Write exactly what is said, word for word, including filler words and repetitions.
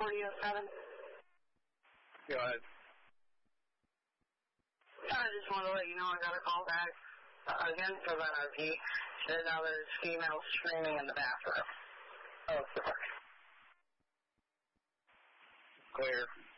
forty oh seven. Go ahead. I just want to let you know I got a call back uh, again for that R P. Said now there's females screaming in the bathroom. Oh, sorry. Clear.